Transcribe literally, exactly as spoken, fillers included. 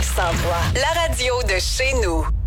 neuf cent trois, la radio de chez nous.